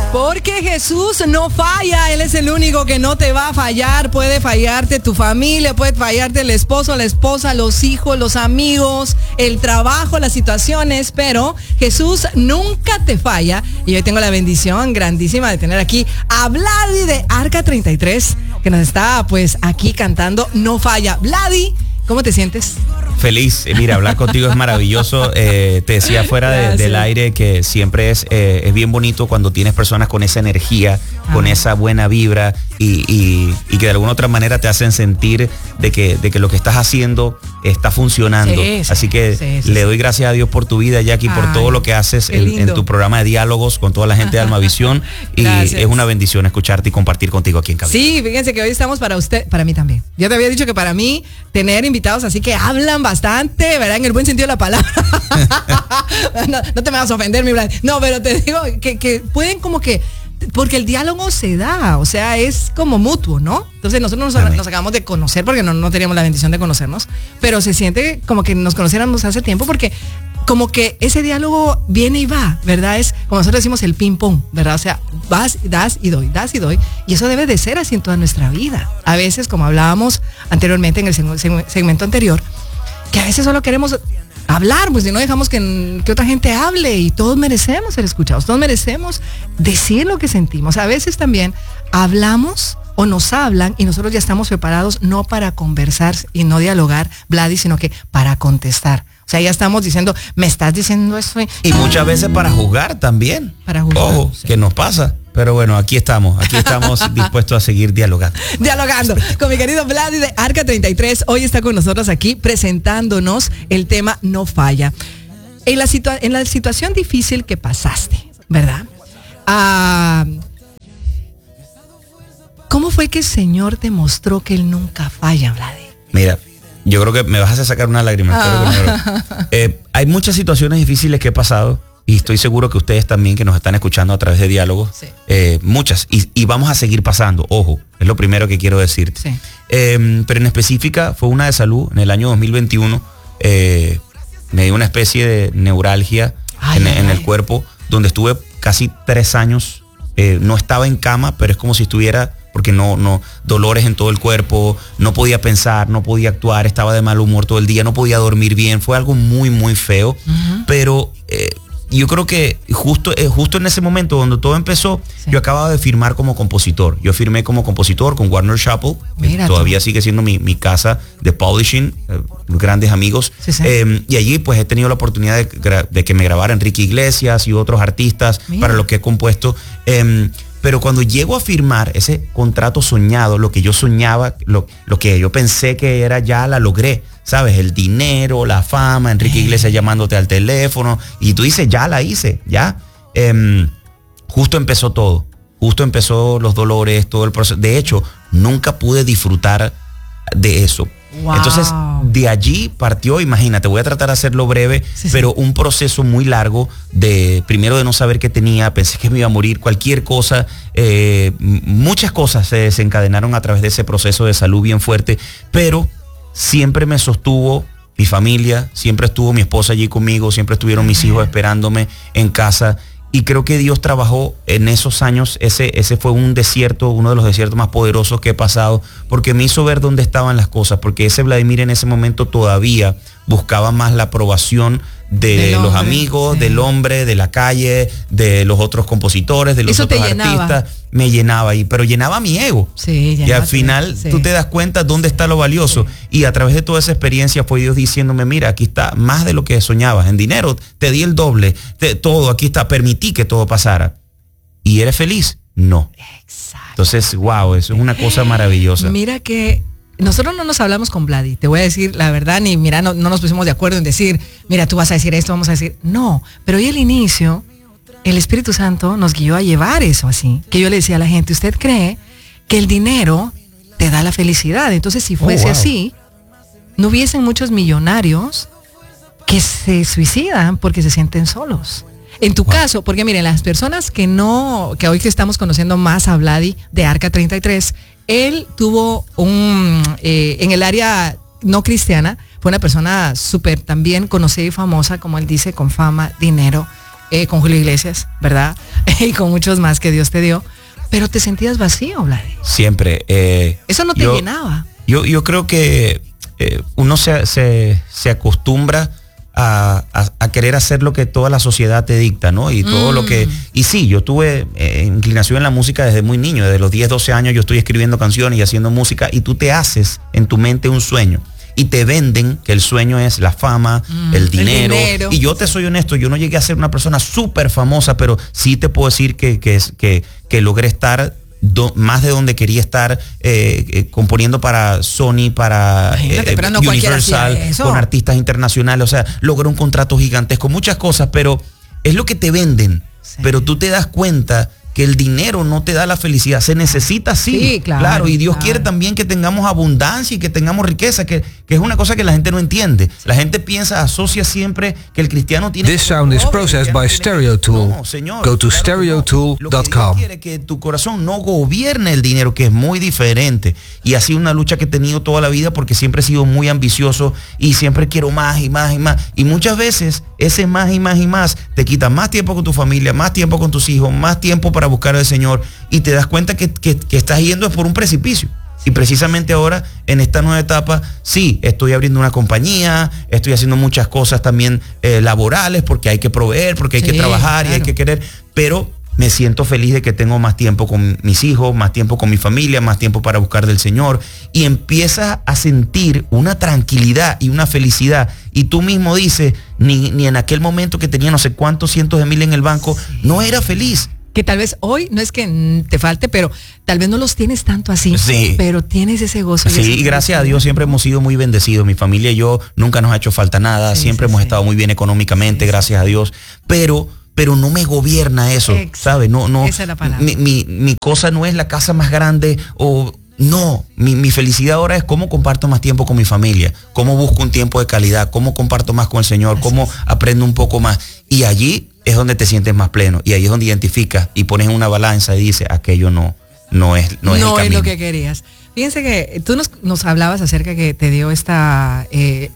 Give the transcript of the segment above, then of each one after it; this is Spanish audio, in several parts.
Porque Jesús no falla, Él es el único que no te va a fallar. Puede fallarte tu familia, puede fallarte el esposo, la esposa, los hijos, los amigos, el trabajo, las situaciones, pero Jesús nunca te falla. Y hoy tengo la bendición grandísima de tener aquí a Vladi de Arca 33, que nos está pues aquí cantando No Falla. Vladi, ¿cómo te sientes? Feliz, mira, hablar contigo es maravilloso. Te decía fuera del aire que siempre es bien bonito cuando tienes personas con esa energía, con esa buena vibra y que de alguna otra manera te hacen sentir de que lo que estás haciendo está funcionando. Sí, así que le doy gracias a Dios por tu vida, Jackie, por todo lo que haces en tu programa de diálogos con toda la gente de Almavisión. Y es una bendición escucharte y compartir contigo aquí en cabina. Sí, fíjense que hoy estamos para usted, para mí también. Yo te había dicho que para mí tener invitados así que hablan bastante, ¿verdad? En el buen sentido de la palabra. No te me vas a ofender, mi Vlad. No, pero te digo que pueden como que, porque el diálogo se da, o sea, es como mutuo, ¿no? Entonces nosotros nos acabamos de conocer porque no teníamos la bendición de conocernos, pero se siente como que nos conociéramos hace tiempo porque como que ese diálogo viene y va, ¿verdad? Es como nosotros decimos el ping pong, ¿verdad? O sea, das y doy, y eso debe de ser así en toda nuestra vida. A veces, como hablábamos anteriormente en el segmento anterior, que a veces solo queremos hablar, pues si no dejamos que otra gente hable, y todos merecemos ser escuchados, todos merecemos decir lo que sentimos. A veces también hablamos o nos hablan y nosotros ya estamos preparados no para conversar y no dialogar, Vladi, sino que para contestar. O sea, ya estamos diciendo, me estás diciendo eso. Y muchas veces para juzgar también. Para juzgar. Ojo, sí. Que nos pasa. Pero bueno, aquí estamos dispuestos a seguir dialogando. Dialogando con mi querido Vladi de Arca 33. Hoy está con nosotros aquí presentándonos el tema No Falla. En la situación difícil que pasaste, ¿verdad? ¿Cómo fue que el Señor te mostró que Él nunca falla, Vladi? Mira, yo creo que me vas a hacer sacar una lágrima. Hay muchas situaciones difíciles que he pasado. Y estoy seguro que ustedes también que nos están escuchando a través de diálogos, sí. Muchas, y vamos a seguir pasando, ojo, es lo primero que quiero decirte. Sí. Pero en específica fue una de salud, en el año 2021, me dio una especie de neuralgia en el cuerpo, donde estuve casi 3 años, no estaba en cama, pero es como si estuviera, porque no, dolores en todo el cuerpo, no podía pensar, no podía actuar, estaba de mal humor todo el día, no podía dormir bien, fue algo muy, muy feo, pero... yo creo que justo en ese momento donde todo empezó, sí. Yo acababa de firmar como compositor. Yo firmé como compositor con Warner Chappell. Todavía sigue siendo mi casa de publishing, grandes amigos. Sí, sí. Y allí pues he tenido la oportunidad de que me grabara Enrique Iglesias y otros artistas. Mira. Para lo que he compuesto. Pero cuando llego a firmar ese contrato soñado, lo que yo soñaba, lo que yo pensé que era, ya la logré. ¿Sabes? El dinero, la fama, Enrique Iglesias llamándote al teléfono. Y tú dices, ya la hice, ya. Justo empezó todo. Justo empezó los dolores, todo el proceso. De hecho, nunca pude disfrutar de eso. Wow. Entonces, de allí partió, imagínate, voy a tratar de hacerlo breve, sí, pero un proceso muy largo primero de no saber qué tenía, pensé que me iba a morir, cualquier cosa, muchas cosas se desencadenaron a través de ese proceso de salud bien fuerte, pero siempre me sostuvo mi familia, siempre estuvo mi esposa allí conmigo, siempre estuvieron mis hijos esperándome en casa. Y creo que Dios trabajó en esos años. Ese fue un desierto, uno de los desiertos más poderosos que he pasado, porque me hizo ver dónde estaban las cosas, porque ese Vladimir en ese momento todavía buscaba más la aprobación de los amigos, sí. Del hombre, de la calle, de los otros compositores, de los eso otros artistas. Me llenaba ahí, pero llenaba mi ego. Sí, y al final tú te das cuenta dónde está lo valioso. Sí. Y a través de toda esa experiencia fue Dios diciéndome, mira, aquí está más de lo que soñabas. En dinero te di el doble, todo, aquí está, permití que todo pasara. ¿Y eres feliz? No. Exacto. Entonces, wow, eso es una cosa maravillosa. Mira que nosotros no nos hablamos con Vladi, te voy a decir la verdad, ni mira, no nos pusimos de acuerdo en decir, mira, tú vas a decir esto, vamos a decir, no, pero hoy al inicio, el Espíritu Santo nos guió a llevar eso así, que yo le decía a la gente, ¿usted cree que el dinero te da la felicidad? Entonces, si fuese así, no hubiesen muchos millonarios que se suicidan porque se sienten solos. En tu caso, porque miren, las personas que hoy que estamos conociendo más a Vladi de Arca 33, él tuvo en el área no cristiana, fue una persona súper también conocida y famosa, como él dice, con fama, dinero, con Julio Iglesias, ¿verdad? Y con muchos más que Dios te dio, pero te sentías vacío, Vladi. Siempre. Eso no te llenaba. Yo creo que uno se acostumbra a querer hacer lo que toda la sociedad te dicta, ¿no? Y todo lo que... Y sí, yo tuve inclinación en la música desde muy niño, desde los 10, 12 años yo estoy escribiendo canciones y haciendo música, y tú te haces en tu mente un sueño. Y te venden que el sueño es la fama, el dinero. Y yo te soy honesto, yo no llegué a ser una persona súper famosa, pero sí te puedo decir que logré estar más de donde quería estar, componiendo para Sony, para no Universal, con artistas internacionales. O sea, logré un contrato gigantesco, muchas cosas, pero es lo que te venden. Sí. Pero tú te das cuenta que el dinero no te da la felicidad, se necesita sí, claro, y Dios quiere también que tengamos abundancia y que tengamos riqueza, que es una cosa que la gente no entiende. La gente asocia siempre que el cristiano tiene... This sound is processed by Stereo Tool. No, señor, go to stereotool.com. Lo que Dios quiere que tu corazón no gobierne el dinero, que es muy diferente, y ha sido una lucha que he tenido toda la vida porque siempre he sido muy ambicioso y siempre quiero más y más y más, y muchas veces ese más y más y más te quita más tiempo con tu familia, más tiempo con tus hijos, más tiempo para buscar al Señor, y te das cuenta que estás yendo por un precipicio. Y precisamente ahora, en esta nueva etapa, sí, estoy abriendo una compañía, estoy haciendo muchas cosas también laborales, porque hay que proveer, porque hay que trabajar, claro, y hay que querer, pero me siento feliz de que tengo más tiempo con mis hijos, más tiempo con mi familia, más tiempo para buscar del Señor, y empiezas a sentir una tranquilidad y una felicidad, y tú mismo dices, ni en aquel momento que tenía no sé cuántos cientos de mil en el banco, no era feliz. Que tal vez hoy, no es que te falte, pero tal vez no los tienes tanto así, pero tienes ese gozo. Sí, y gracias a Dios siempre hemos sido muy bendecidos. Mi familia y yo nunca nos ha hecho falta nada, siempre hemos estado muy bien económicamente, gracias a Dios, pero no me gobierna eso, ¿sabes? No, esa es la palabra. Mi cosa no es la casa más grande o... No, mi felicidad ahora es cómo comparto más tiempo con mi familia, cómo busco un tiempo de calidad, cómo comparto más con el Señor, cómo aprendo un poco más. Y allí es donde te sientes más pleno, y ahí es donde identificas y pones en una balanza y dices, aquello no es el camino. Es lo que querías. Fíjense que tú nos hablabas acerca que te dio esta,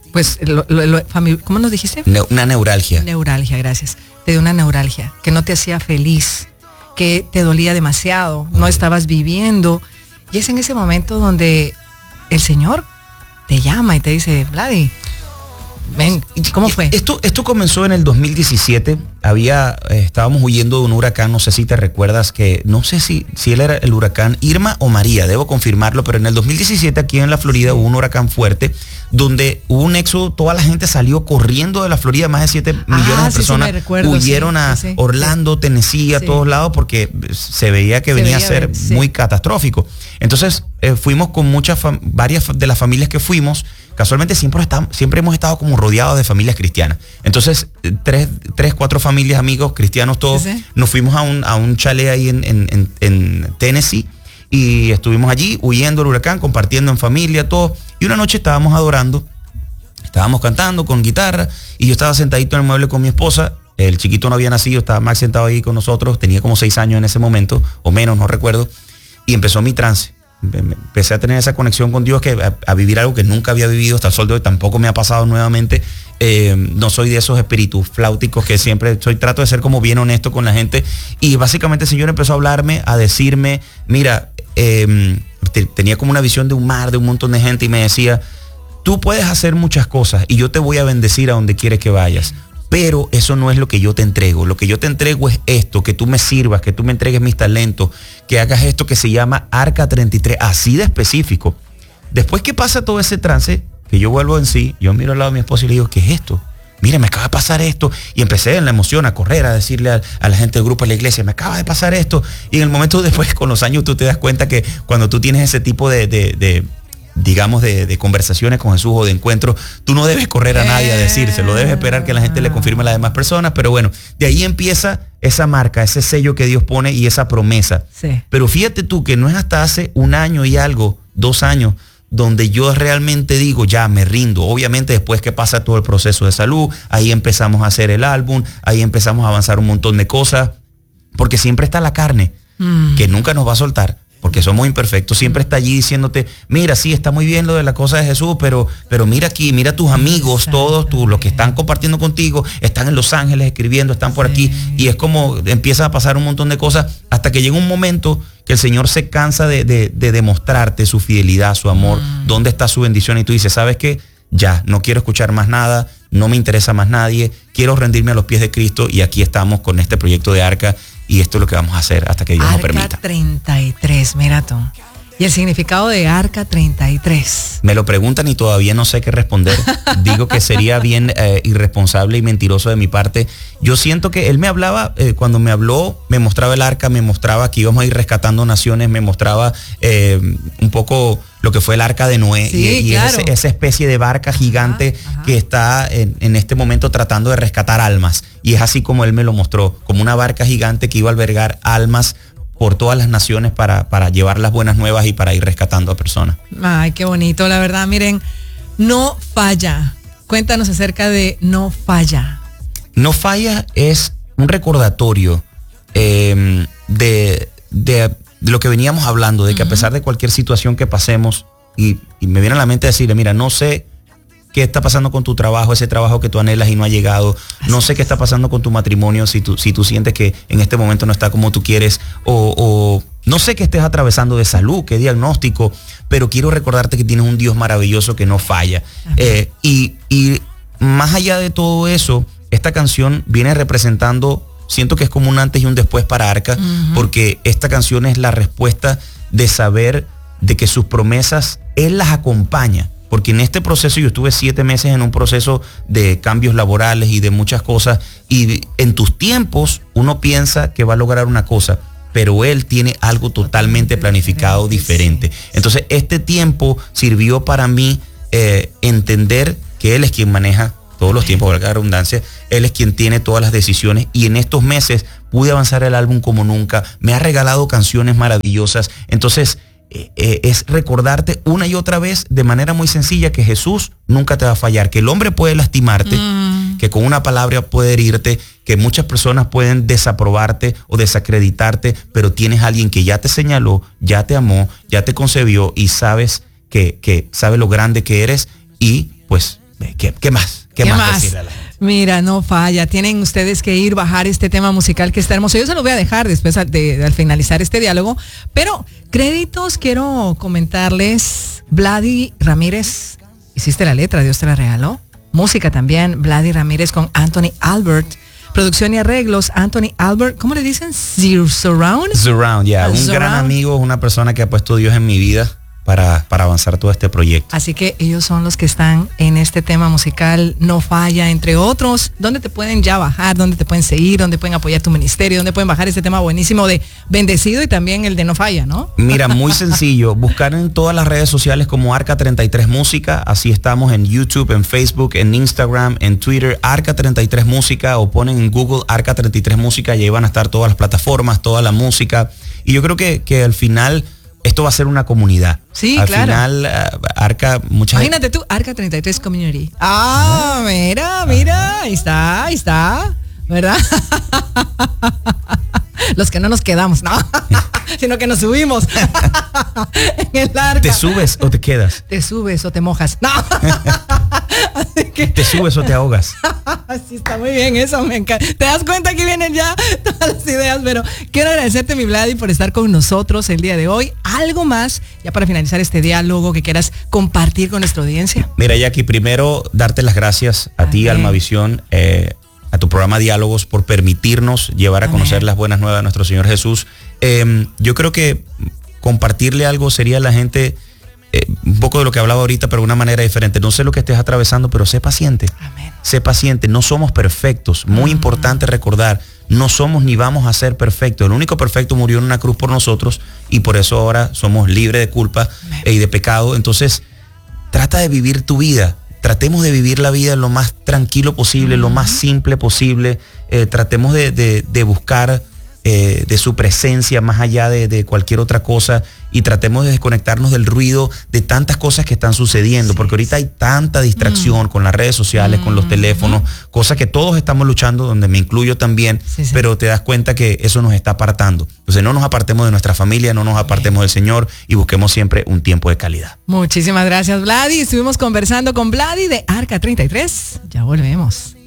¿cómo nos dijiste? Una neuralgia. Neuralgia, gracias. Te dio una neuralgia que no te hacía feliz, que te dolía demasiado, no estabas viviendo. Y es en ese momento donde el Señor te llama y te dice, Vladi, ven, ¿cómo fue? Esto comenzó en el 2017. Estábamos huyendo de un huracán, no sé si te recuerdas, que no sé si él era el huracán Irma o María, debo confirmarlo, pero en el 2017 aquí en la Florida hubo un huracán fuerte donde hubo un éxodo, toda la gente salió corriendo de la Florida, más de 7 millones de personas huyeron a Orlando, Tennessee, a todos lados, porque se veía que venía a ser muy catastrófico. Entonces fuimos con varias de las familias que fuimos, casualmente siempre hemos estado como rodeados de familias cristianas. Entonces 4 familias, amigos cristianos todos, nos fuimos a un chalet ahí en Tennessee, y estuvimos allí huyendo del huracán, compartiendo en familia, todo. Y una noche estábamos adorando, estábamos cantando con guitarra, y yo estaba sentadito en el mueble con mi esposa. El chiquito no había nacido, estaba Max sentado ahí con nosotros, tenía como 6 años en ese momento, o menos, no recuerdo, y empezó mi trance. Empecé a tener esa conexión con Dios, a vivir algo que nunca había vivido hasta el sol de hoy, tampoco me ha pasado nuevamente. No soy de esos espíritus fláuticos que siempre trato de ser como bien honesto con la gente, y básicamente el Señor empezó a hablarme, a decirme, mira, tenía como una visión de un mar, de un montón de gente, y me decía, tú puedes hacer muchas cosas y yo te voy a bendecir a donde quieres que vayas, pero eso no es lo que yo te entrego. Lo que yo te entrego es esto, que tú me sirvas, que tú me entregues mis talentos, que hagas esto que se llama Arca 33, así de específico. Después que pasa todo ese trance, que yo vuelvo en sí, yo miro al lado de mi esposa y le digo, ¿qué es esto? Mira, me acaba de pasar esto. Y empecé en la emoción a correr, a decirle a la gente del grupo de la iglesia, me acaba de pasar esto. Y en el momento después, con los años, tú te das cuenta que cuando tú tienes ese tipo de conversaciones con Jesús o de encuentros, tú no debes correr a nadie a decírselo, debes esperar que la gente le confirme a las demás personas. Pero bueno, de ahí empieza esa marca, ese sello que Dios pone y esa promesa. Sí. Pero fíjate tú que no es hasta hace 1 año y algo, 2 años, donde yo realmente digo, ya me rindo. Obviamente después que pasa todo el proceso de salud, ahí empezamos a hacer el álbum, ahí empezamos a avanzar un montón de cosas, porque siempre está la carne, que nunca nos va a soltar, porque somos imperfectos, siempre está allí diciéndote, mira, sí, está muy bien lo de la cosa de Jesús, pero mira aquí, mira tus amigos, todos los que están compartiendo contigo, están en Los Ángeles escribiendo, están por aquí, y es como empieza a pasar un montón de cosas hasta que llega un momento que el Señor se cansa de demostrarte su fidelidad, su amor, dónde está su bendición, y tú dices, ¿sabes qué? Ya, no quiero escuchar más nada, no me interesa más nadie, quiero rendirme a los pies de Cristo, y aquí estamos con este proyecto de Arca, y esto es lo que vamos a hacer hasta que Dios nos permita. Arca 33, mira tú. ¿Y el significado de Arca 33? Me lo preguntan y todavía no sé qué responder. Digo que sería bien irresponsable y mentiroso de mi parte. Yo siento que él me hablaba, cuando me habló, me mostraba el arca, me mostraba que íbamos a ir rescatando naciones, me mostraba un poco lo que fue el arca de Noé, y claro, esa especie de barca gigante que está en este momento tratando de rescatar almas. Y es así como él me lo mostró, como una barca gigante que iba a albergar almas por todas las naciones para llevar las buenas nuevas y para ir rescatando a personas. Ay, qué bonito, la verdad. Miren, No Falla. Cuéntanos acerca de No Falla. No Falla es un recordatorio de lo que veníamos hablando, de que a pesar de cualquier situación que pasemos, y me viene a la mente decirle, mira, no sé qué está pasando con tu trabajo, ese trabajo que tú anhelas y no ha llegado. No sé qué está pasando con tu matrimonio, si tú sientes que en este momento no está como tú quieres, o no sé qué estés atravesando de salud, qué diagnóstico, pero quiero recordarte que tienes un Dios maravilloso que no falla. Y más allá de todo eso, esta canción viene representando, siento que es como un antes y un después para Arca, porque esta canción es la respuesta de saber de que sus promesas, Él las acompaña. Porque en este proceso yo estuve 7 meses en un proceso de cambios laborales y de muchas cosas, y en tus tiempos uno piensa que va a lograr una cosa, pero Él tiene algo totalmente planificado diferente. Entonces este tiempo sirvió para mí entender que Él es quien maneja todos los tiempos, valga la redundancia, Él es quien tiene todas las decisiones, y en estos meses pude avanzar el álbum como nunca, me ha regalado canciones maravillosas. Entonces es recordarte una y otra vez de manera muy sencilla que Jesús nunca te va a fallar, que el hombre puede lastimarte, que con una palabra puede herirte, que muchas personas pueden desaprobarte o desacreditarte, pero tienes a alguien que ya te señaló, ya te amó, ya te concebió, y sabes que sabe lo grande que eres, y pues, ¿qué más? ¿Qué más decirle a la gente? Mira, No Falla. Tienen ustedes que ir, bajar este tema musical que está hermoso. Yo se lo voy a dejar después al finalizar este diálogo. Pero créditos, quiero comentarles. Vladi Ramírez, hiciste la letra, Dios te la regaló. Música también, Vladi Ramírez con Anthony Albert. Producción y arreglos, Anthony Albert. ¿Cómo le dicen? Surround. Surround, ya. Un gran amigo, una persona que ha puesto Dios en mi vida para avanzar todo este proyecto. Así que ellos son los que están en este tema musical No Falla, entre otros. ¿Dónde te pueden ya bajar? ¿Dónde te pueden seguir? ¿Dónde pueden apoyar tu ministerio? ¿Dónde pueden bajar este tema buenísimo de Bendecido y también el de No Falla, no? Mira, muy sencillo. Buscar en todas las redes sociales como Arca 33 Música. Así estamos en YouTube, en Facebook, en Instagram, en Twitter, Arca 33 Música, o ponen en Google Arca 33 Música, y ahí van a estar todas las plataformas, toda la música. Y yo creo que al final esto va a ser una comunidad. Sí, al claro. Final, Arca, imagínate tú, Arca 33 Community. Ah, mira, ahí está, ¿verdad? Los que no nos quedamos, no, sino que nos subimos en el Arca. ¿Te subes o te quedas? Te subes o te mojas. No. Así que ¿te subes o te ahogas? Sí, está muy bien eso, me encanta. Te das cuenta que vienen ya todas las ideas, pero quiero agradecerte, mi Vladi, por estar con nosotros el día de hoy. ¿Algo más, ya para finalizar este diálogo, que quieras compartir con nuestra audiencia? Mira, Jackie, primero darte las gracias a ti, Almavisión, a tu programa Diálogos, por permitirnos llevar a conocer las buenas nuevas de nuestro Señor Jesús. Yo creo que compartirle algo sería a la gente un poco de lo que hablaba ahorita, pero de una manera diferente. No sé lo que estés atravesando, pero sé paciente. Amén. Sé paciente, no somos perfectos. Muy importante recordar, no somos ni vamos a ser perfectos. El único perfecto murió en una cruz por nosotros, y por eso ahora somos libres de culpa y de pecado. Entonces, trata de vivir tu vida. Tratemos de vivir la vida lo más tranquilo posible, lo más simple posible. Tratemos de buscar de su presencia más allá de cualquier otra cosa, y tratemos de desconectarnos del ruido de tantas cosas que están sucediendo, porque ahorita hay tanta distracción con las redes sociales, con los teléfonos, cosas que todos estamos luchando, donde me incluyo también, pero te das cuenta que eso nos está apartando. Entonces no nos apartemos de nuestra familia, no nos apartemos del Señor y busquemos siempre un tiempo de calidad. Muchísimas gracias, Vladi. Estuvimos conversando con Vladi de Arca 33. Ya volvemos.